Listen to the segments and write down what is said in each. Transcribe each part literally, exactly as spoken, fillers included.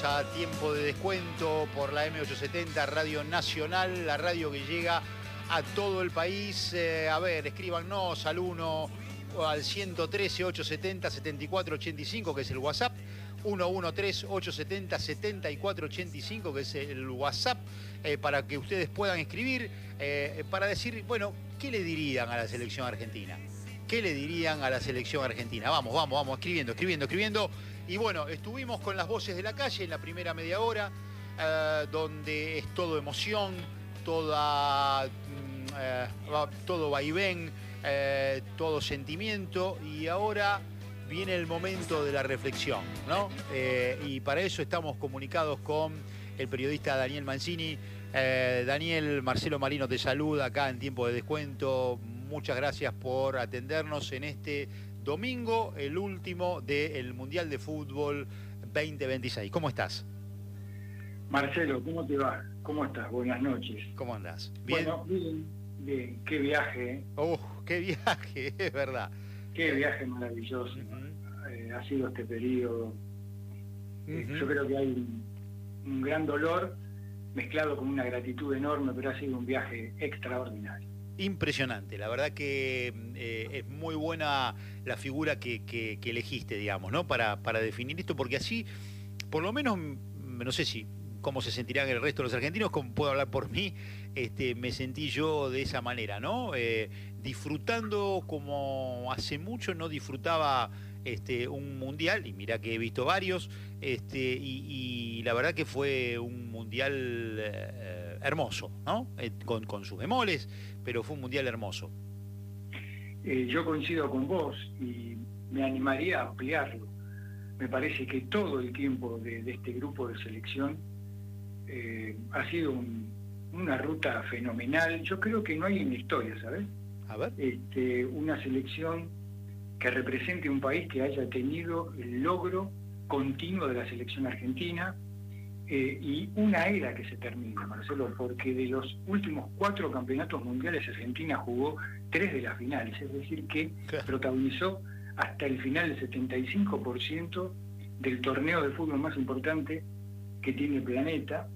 bienvenidos a Tiempo de Descuento por la eme ochocientos setenta, Radio Nacional, la radio que llega a todo el país. Eh, a ver, escríbanos al uno, al ciento trece, ochocientos setenta, setenta y cuatro ochenta y cinco, que es el WhatsApp. uno uno tres, ochocientos setenta, setenta y cuatro ochenta y cinco, que es el WhatsApp, eh, para que ustedes puedan escribir, eh, para decir, bueno, ¿qué le dirían a la selección argentina? ¿Qué le dirían a la selección argentina? Vamos, vamos, vamos, escribiendo, escribiendo, escribiendo. Y bueno, estuvimos con las voces de la calle en la primera media hora, eh, donde es todo emoción, toda, eh, todo vaivén, eh, todo sentimiento, y ahora viene el momento de la reflexión, ¿no? Eh, y para eso estamos comunicados con el periodista Daniel Mancini. Eh, Daniel, Marcelo Marino te saluda acá en Tiempo de Descuento. Muchas gracias por atendernos en este domingo, el último del Mundial de Fútbol veinte veintiséis. ¿Cómo estás? Marcelo, ¿cómo te va? ¿Cómo estás? Buenas noches. ¿Cómo andás? ¿Bien? Bueno, bien, bien. Qué viaje, ¿eh? ¡Oh, qué viaje! Es verdad. Qué viaje maravilloso. Uh-huh. eh, ha sido este periodo. Uh-huh. eh, yo creo que hay un, un gran dolor mezclado con una gratitud enorme, pero ha sido un viaje extraordinario. Impresionante, la verdad que eh, es muy buena la figura que, que, que elegiste, digamos, ¿no? Para, para definir esto, porque así, por lo menos, no sé si cómo se sentirán el resto de los argentinos, como puedo hablar por mí, este, me sentí yo de esa manera, ¿no? Eh, disfrutando como hace mucho no disfrutaba este, un mundial, y mirá que he visto varios, este, y, y la verdad que fue un mundial eh, hermoso, ¿no? Eh, con, con sus bemoles, pero fue un mundial hermoso. Eh, yo coincido con vos y me animaría a ampliarlo. Me parece que todo el tiempo de, de este grupo de selección eh, ha sido un, una ruta fenomenal. Yo creo que no hay en la historia, ¿sabes? A ver. Este, una selección que represente un país que haya tenido el logro continuo de la selección argentina, eh, y una era que se termina, Marcelo, porque de los últimos cuatro campeonatos mundiales Argentina jugó tres de las finales, es decir que claro, protagonizó hasta el final el setenta y cinco por ciento del torneo de fútbol más importante que tiene el planeta,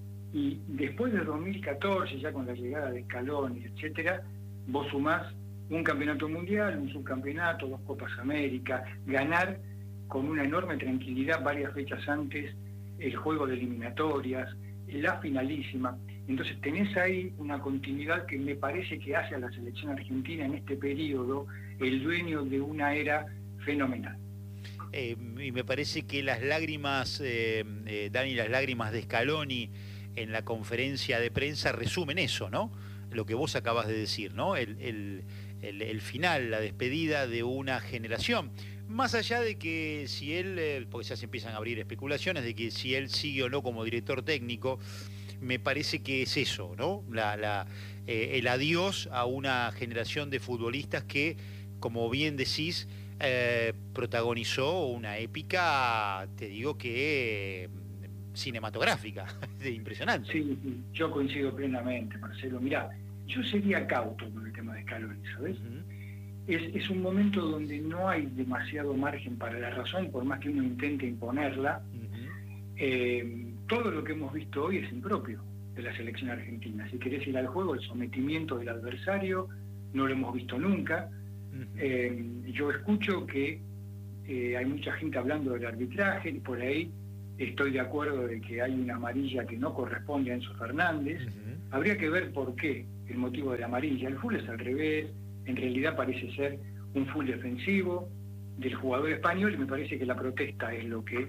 y después de dos mil catorce, ya con la llegada de Scaloni, etcétera, vos sumás un campeonato mundial, un subcampeonato, dos Copas América, ganar con una enorme tranquilidad varias fechas antes el juego de eliminatorias, la finalísima. Entonces tenés ahí una continuidad que me parece que hace a la selección argentina en este periodo el dueño de una era fenomenal. Eh, y me parece que las lágrimas, eh, eh, Dani, las lágrimas de Scaloni en la conferencia de prensa resumen eso, ¿no? Lo que vos acabas de decir, ¿no? El, el, el, el final, la despedida de una generación. Más allá de que si él, eh, porque ya se empiezan a abrir especulaciones de que si él sigue o no como director técnico, me parece que es eso, ¿no? La, la, eh, el adiós a una generación de futbolistas que, como bien decís, eh, protagonizó una épica, te digo que... Eh, cinematográfica, impresionante. Sí, yo coincido plenamente, Marcelo. Mirá, yo sería cauto con el tema de Scaloni, ¿sabes? Uh-huh. es, es un momento donde no hay demasiado margen para la razón, por más que uno intente imponerla. Uh-huh. eh, todo lo que hemos visto hoy es impropio de la selección argentina. Si querés ir al juego, el sometimiento del adversario, no lo hemos visto nunca. Uh-huh. eh, yo escucho que eh, hay mucha gente hablando del arbitraje, y por ahí estoy de acuerdo de que hay una amarilla que no corresponde a Enzo Fernández. Uh-huh. Habría que ver por qué el motivo de la amarilla. El full es al revés, en realidad parece ser un full defensivo del jugador español, y me parece que la protesta es lo que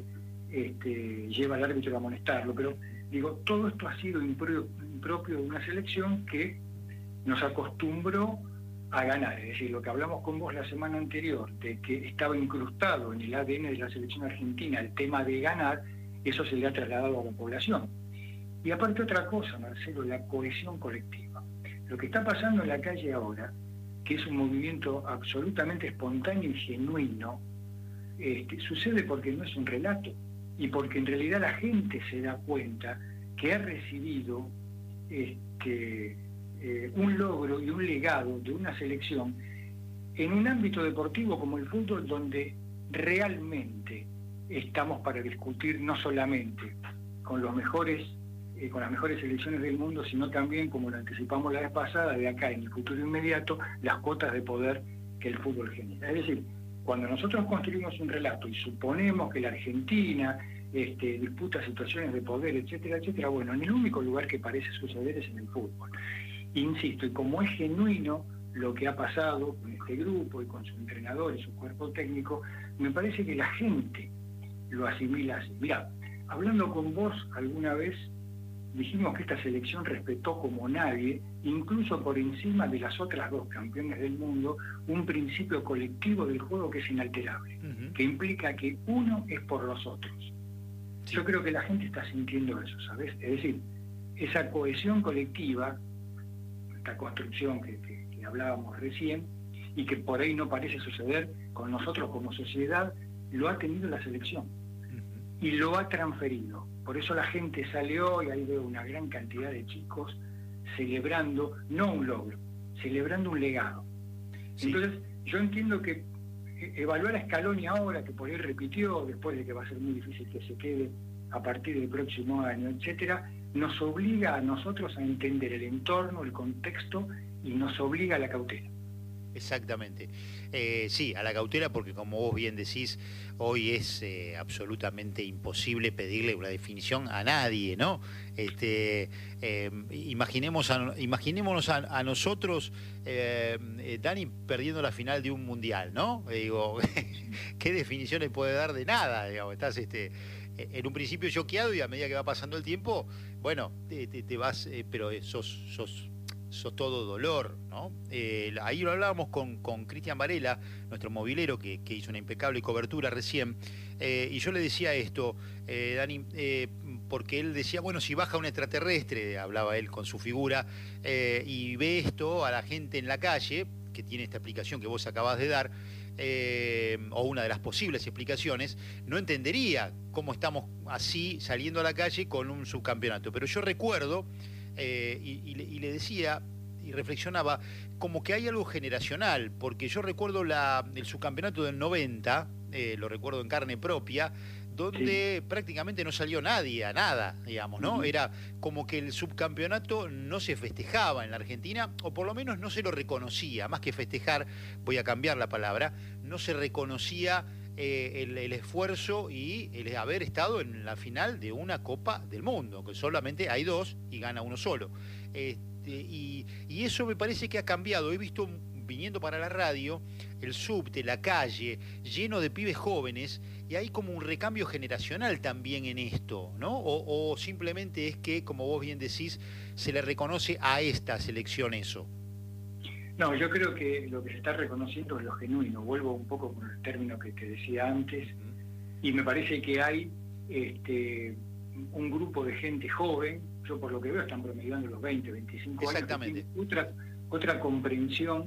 este, lleva al árbitro a amonestarlo. Pero digo, todo esto ha sido impro- impropio de una selección que nos acostumbró a ganar. Es decir, lo que hablamos con vos la semana anterior, de que estaba incrustado en el A D N de la selección argentina el tema de ganar, eso se le ha trasladado a la población. Y aparte otra cosa, Marcelo, la cohesión colectiva. Lo que está pasando en la calle ahora, que es un movimiento absolutamente espontáneo y genuino, este, sucede porque no es un relato, y porque en realidad la gente se da cuenta que ha recibido este, eh, un logro y un legado de una selección en un ámbito deportivo como el fútbol, donde realmente estamos para discutir no solamente con los mejores, eh, con las mejores selecciones del mundo, sino también, como lo anticipamos la vez pasada, de acá en el futuro inmediato, las cuotas de poder que el fútbol genera. Es decir, cuando nosotros construimos un relato y suponemos que la Argentina este, disputa situaciones de poder, etcétera, etcétera, bueno, en el único lugar que parece suceder es en el fútbol. Insisto, y como es genuino lo que ha pasado con este grupo y con su entrenador y su cuerpo técnico, me parece que la gente lo asimila así. Mirá, hablando con vos alguna vez, dijimos que esta selección respetó como nadie, incluso por encima de las otras dos campeones del mundo, un principio colectivo del juego que es inalterable, uh-huh. que implica que uno es por los otros. Sí. Yo creo que la gente está sintiendo eso, ¿sabes? Es decir, esa cohesión colectiva, esta construcción que, que, que hablábamos recién, y que por ahí no parece suceder con nosotros como sociedad, lo ha tenido la selección uh-huh. y lo ha transferido. Por eso la gente sale hoy, ahí veo una gran cantidad de chicos celebrando, no un logro, celebrando un legado. Sí. Entonces, yo entiendo que evaluar a Scaloni ahora, que por ahí repitió, después de que va a ser muy difícil que se quede a partir del próximo año, etcétera, nos obliga a nosotros a entender el entorno, el contexto, y nos obliga a la cautela. Exactamente. Eh, sí, a la cautela, porque como vos bien decís, hoy es eh, absolutamente imposible pedirle una definición a nadie, ¿no? Este, eh, imaginemos a, imaginémonos a, a nosotros, eh, eh, Dani, perdiendo la final de un mundial, ¿no? Eh, digo, ¿qué definición le puede dar de nada? Digamos, estás este, en un principio choqueado y a medida que va pasando el tiempo, bueno, te, te, te vas, eh, pero sos... sos sos todo dolor, ¿no? Eh, ahí lo hablábamos con, con Cristian Varela, nuestro movilero, que, que hizo una impecable cobertura recién, eh, y yo le decía esto, eh, Dani, eh, porque él decía, bueno, si baja un extraterrestre, hablaba él con su figura, eh, y ve esto a la gente en la calle, que tiene esta explicación que vos acabás de dar, eh, o una de las posibles explicaciones, no entendería cómo estamos así saliendo a la calle con un subcampeonato. Pero yo recuerdo... Eh, y, y, le, y le decía y reflexionaba como que hay algo generacional, porque yo recuerdo la, el subcampeonato del noventa, eh, lo recuerdo en carne propia, donde sí. prácticamente no salió nadie a nada, digamos, ¿no? Uh-huh. Era como que el subcampeonato no se festejaba en la Argentina, o por lo menos no se lo reconocía, más que festejar, voy a cambiar la palabra, no se reconocía Eh, el, el esfuerzo y el haber estado en la final de una Copa del Mundo, que solamente hay dos y gana uno solo. Este, y, y eso me parece que ha cambiado. He visto, viniendo para la radio, el subte, la calle, lleno de pibes jóvenes, y hay como un recambio generacional también en esto, ¿no? O, o simplemente es que, como vos bien decís, se le reconoce a esta selección eso. No, yo creo que lo que se está reconociendo es lo genuino. Vuelvo un poco con el término que te decía antes, y me parece que hay este, un grupo de gente joven, yo por lo que veo están promediando los veinte, veinticinco años, Exactamente. otra, otra comprensión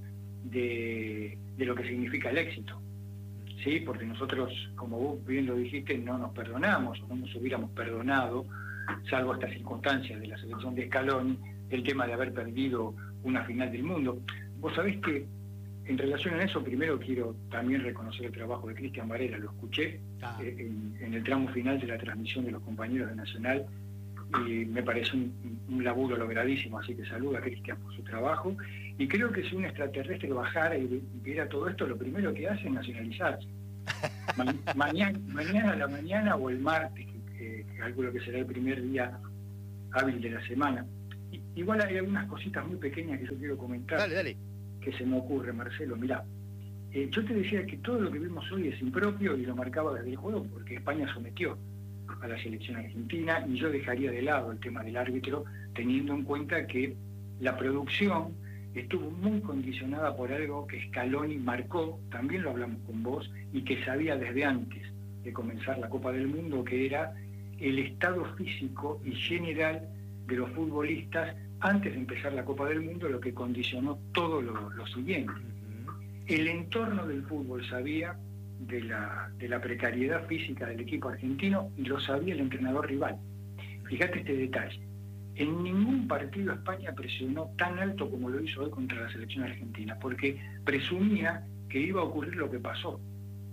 de, de lo que significa el éxito. ¿Sí? Porque nosotros, como vos bien lo dijiste, no nos perdonamos, o no nos hubiéramos perdonado, salvo estas circunstancias de la selección de Scaloni, el tema de haber perdido una final del mundo. Vos sabés que en relación a eso, primero quiero también reconocer el trabajo de Cristian Varela, lo escuché ah. eh, en, en el tramo final de la transmisión de los compañeros de Nacional, y me parece un, un laburo logradísimo, así que saludo a Cristian por su trabajo, y creo que si un extraterrestre bajara y viera todo esto, lo primero que hace es nacionalizarse. Ma mañana, mañana a la mañana o el martes, que, que calculo que será el primer día hábil de la semana. Igual hay algunas cositas muy pequeñas que yo quiero comentar. Dale, dale. Que se me ocurre, Marcelo. Mirá, eh, yo te decía que todo lo que vimos hoy es impropio y lo marcaba desde el juego porque España sometió a la selección argentina, y yo dejaría de lado el tema del árbitro, teniendo en cuenta que la producción estuvo muy condicionada por algo que Scaloni marcó, también lo hablamos con vos, y que sabía desde antes de comenzar la Copa del Mundo, que era el estado físico y general de los futbolistas antes de empezar la Copa del Mundo, lo que condicionó todo lo, lo siguiente. El entorno del fútbol sabía de la, de la precariedad física del equipo argentino, y lo sabía el entrenador rival. Fíjate este detalle. En ningún partido España presionó tan alto como lo hizo hoy contra la selección argentina, porque presumía que iba a ocurrir lo que pasó,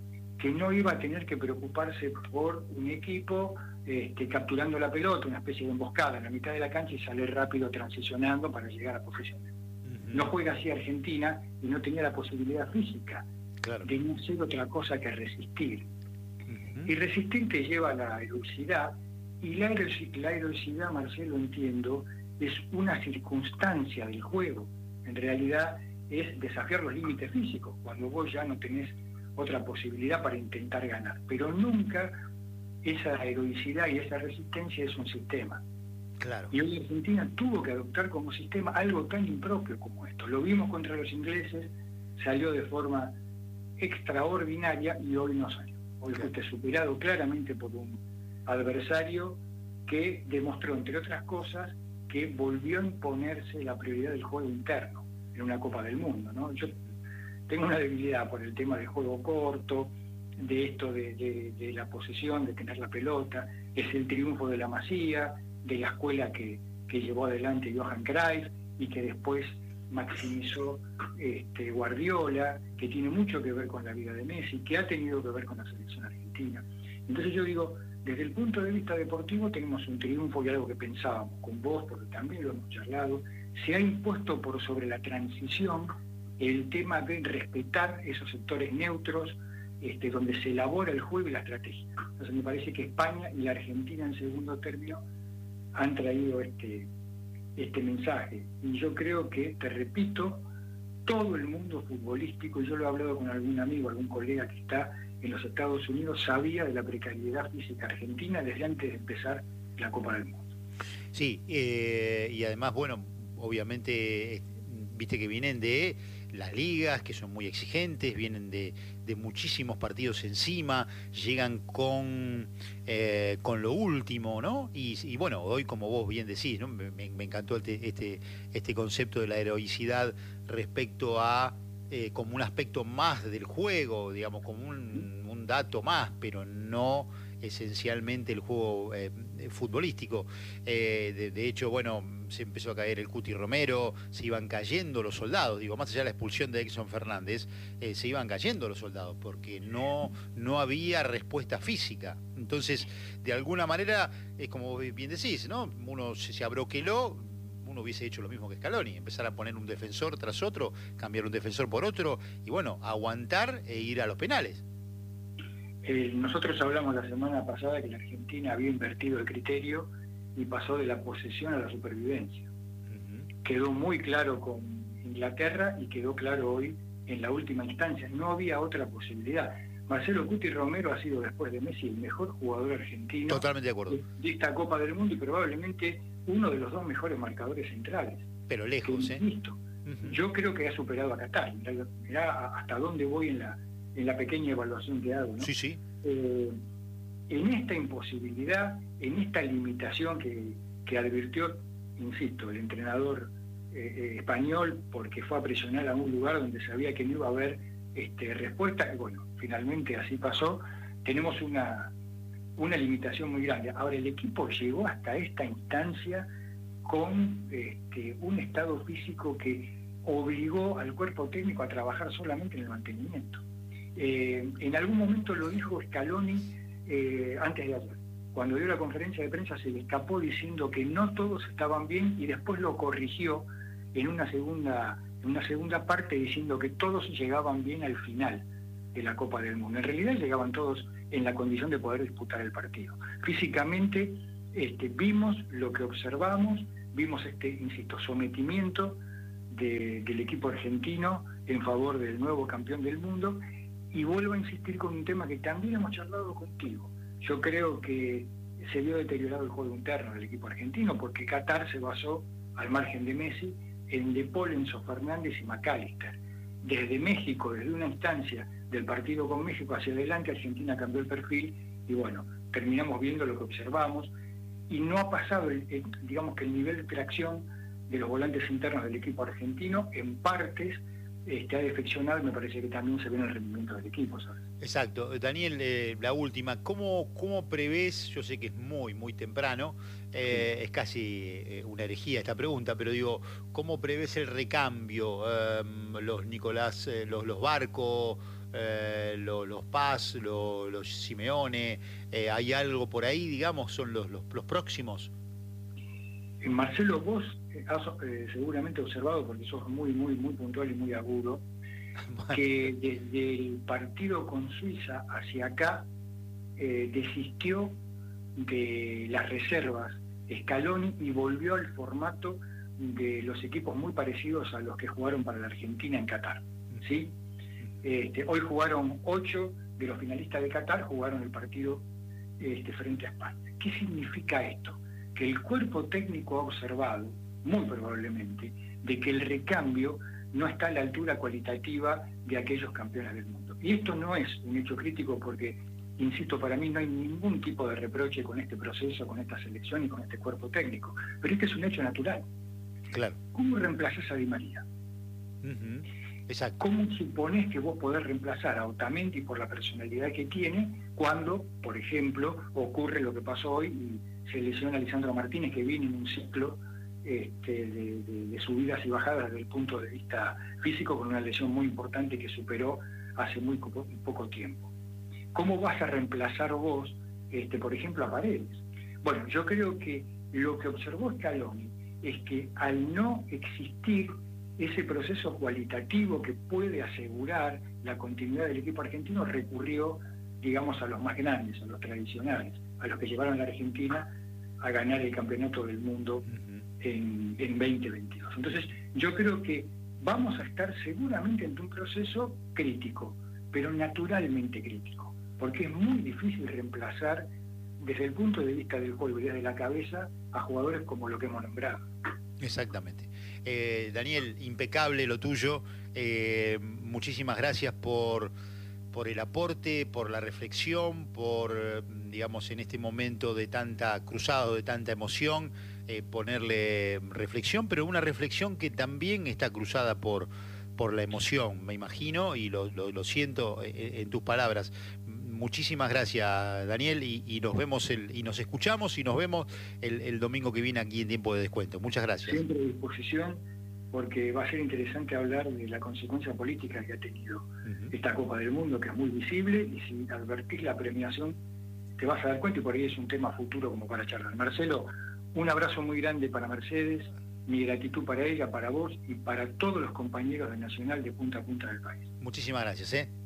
que no iba a tener que preocuparse por un equipo este, capturando la pelota, una especie de emboscada en la mitad de la cancha y salir rápido transicionando para llegar a posesión. Uh-huh. No juega así Argentina y no tenía la posibilidad física claro. de no hacer otra cosa que resistir. Uh-huh. Y resistir te lleva a la heroicidad, y la, heroicidad, la heroicidad, Marcelo, entiendo, es una circunstancia del juego. En realidad es desafiar los límites físicos, cuando vos ya no tenés otra posibilidad para intentar ganar. Pero nunca esa heroicidad y esa resistencia es un sistema. Claro. Y hoy Argentina tuvo que adoptar como sistema algo tan impropio como esto. Lo vimos contra los ingleses, salió de forma extraordinaria y hoy no salió. Hoy claro. fuiste superado claramente por un adversario que demostró, entre otras cosas, que volvió a imponerse la prioridad del juego interno en una Copa del Mundo, ¿no? Yo tengo una debilidad por el tema del juego corto, de esto de, de, de la posesión, de tener la pelota, es el triunfo de la Masía, de la escuela que, que llevó adelante Johan Cruyff y que después maximizó este, Guardiola, que tiene mucho que ver con la vida de Messi, que ha tenido que ver con la selección argentina. Entonces yo digo, desde el punto de vista deportivo tenemos un triunfo y algo que pensábamos con vos, porque también lo hemos charlado, se ha impuesto por sobre la transición el tema de respetar esos sectores neutros, este, donde se elabora el juego y la estrategia. Entonces me parece que España y la Argentina en segundo término han traído este, este mensaje. Y yo creo que, te repito, todo el mundo futbolístico, y yo lo he hablado con algún amigo, algún colega que está en los Estados Unidos, sabía de la precariedad física argentina desde antes de empezar la Copa del Mundo. Sí, eh, y además, bueno, obviamente, viste que vienen de las ligas, que son muy exigentes, vienen de, de muchísimos partidos encima, llegan con, eh, con lo último, ¿no? Y, y bueno, hoy, como vos bien decís, ¿no? me, me encantó este, este, este concepto de la heroicidad respecto a eh, como un aspecto más del juego, digamos, como un, un dato más, pero no esencialmente el juego eh, futbolístico. Eh, de, de hecho, bueno, se empezó a caer el Cuti Romero, se iban cayendo los soldados, digo, más allá de la expulsión de Edson Fernández, eh, se iban cayendo los soldados, porque no, no había respuesta física. Entonces, de alguna manera, es como bien decís, ¿no? Uno se, se abroqueló, uno hubiese hecho lo mismo que Scaloni, empezar a poner un defensor tras otro, cambiar un defensor por otro, y bueno, aguantar e ir a los penales. Eh, nosotros hablamos la semana pasada que la Argentina había invertido el criterio y pasó de la posesión a la supervivencia. Uh-huh. Quedó muy claro con Inglaterra y quedó claro hoy en la última instancia. No había otra posibilidad. Marcelo Cuti Romero ha sido, después de Messi, el mejor jugador argentino. Totalmente de acuerdo. De esta Copa del Mundo y probablemente uno de los dos mejores marcadores centrales. Pero lejos, ¿eh? Listo. Uh-huh. Yo creo que ha superado a Qatar. Mirá, mirá hasta dónde voy en la en la pequeña evaluación que hago, ¿no? Sí, sí. Eh, en esta imposibilidad, en esta limitación que, que advirtió, insisto, el entrenador eh, eh, español, porque fue a presionar a un lugar donde sabía que no iba a haber este, respuesta, y bueno, finalmente así pasó, tenemos una, una limitación muy grande. Ahora, el equipo llegó hasta esta instancia con este, un estado físico que obligó al cuerpo técnico a trabajar solamente en el mantenimiento. Eh, en algún momento lo dijo Scaloni eh, antes de ayer. Cuando dio la conferencia de prensa se le escapó diciendo que no todos estaban bien y después lo corrigió en una segunda, en una segunda parte diciendo que todos llegaban bien al final de la Copa del Mundo. En realidad llegaban todos en la condición de poder disputar el partido. Físicamente este, vimos lo que observamos, vimos este, insisto, sometimiento de, del equipo argentino en favor del nuevo campeón del mundo. Y vuelvo a insistir con un tema que también hemos charlado contigo. Yo creo que se vio deteriorado el juego interno del equipo argentino porque Qatar se basó, al margen de Messi, en De Paul, Enzo Fernández y McAllister. Desde México, desde una instancia del partido con México hacia adelante, Argentina cambió el perfil y bueno, terminamos viendo lo que observamos y no ha pasado, el, el, digamos que el nivel de tracción de los volantes internos del equipo argentino en partes Este, ha defeccionado y me parece que también se ve en el rendimiento del equipo, ¿sabes? Exacto. Daniel, eh, la última, ¿cómo, cómo prevés, yo sé que es muy, muy temprano, eh, sí. es casi eh, una herejía esta pregunta, pero digo, ¿cómo prevés el recambio? Eh, los Nicolás, eh, los, los Barcos, eh, lo, los Paz, lo, los Simeone, eh, ¿hay algo por ahí, digamos, son los, los, los próximos? Marcelo, vos has eh, seguramente observado, porque sos muy, muy, muy puntual y muy agudo, que desde el partido con Suiza hacia acá eh, desistió de las reservas Scaloni y volvió al formato de los equipos muy parecidos a los que jugaron para la Argentina en Qatar, ¿sí? Este, hoy jugaron ocho de los finalistas de Qatar, jugaron el partido este, frente a España. ¿Qué significa esto? Que el cuerpo técnico ha observado, muy probablemente, de que el recambio no está a la altura cualitativa de aquellos campeones del mundo. Y esto no es un hecho crítico porque, insisto, para mí no hay ningún tipo de reproche con este proceso, con esta selección y con este cuerpo técnico. Pero este es un hecho natural. Claro. ¿Cómo reemplazás a Di María? Uh-huh. Exacto. ¿Cómo suponés que vos podés reemplazar a Otamendi por la personalidad que tiene cuando, por ejemplo, ocurre lo que pasó hoy y se lesiona a Lisandro Martínez, que viene en un ciclo este, de, de, de subidas y bajadas desde el punto de vista físico, con una lesión muy importante que superó hace muy poco, poco tiempo? ¿Cómo vas a reemplazar vos, este, por ejemplo, a Paredes? Bueno, yo creo que lo que observó Scaloni es que al no existir ese proceso cualitativo que puede asegurar la continuidad del equipo argentino, recurrió, digamos, a los más grandes, a los tradicionales, a los que llevaron a la Argentina a ganar el campeonato del mundo en, en veinte veintidós. Entonces, yo creo que vamos a estar seguramente en un proceso crítico, pero naturalmente crítico, porque es muy difícil reemplazar desde el punto de vista del juego y desde la cabeza a jugadores como lo que hemos nombrado. Exactamente. Eh, Daniel, impecable lo tuyo. Eh, muchísimas gracias por, por el aporte, por la reflexión, por, digamos, en este momento de tanta cruzado, de tanta emoción, eh, ponerle reflexión, pero una reflexión que también está cruzada por, por la emoción, me imagino, y lo, lo, lo siento en, en tus palabras. Muchísimas gracias, Daniel, y, y nos vemos el, y nos escuchamos y nos vemos el, el domingo que viene aquí en Tiempo de Descuento. Muchas gracias. Siempre a disposición, porque va a ser interesante hablar de la consecuencia política que ha tenido uh-huh. esta Copa del Mundo, que es muy visible, y si advertís la premiación te vas a dar cuenta, y por ahí es un tema futuro como para charlar. Marcelo, un abrazo muy grande para Mercedes, mi gratitud para ella, para vos y para todos los compañeros de Nacional de punta a punta del país. Muchísimas gracias, ¿eh?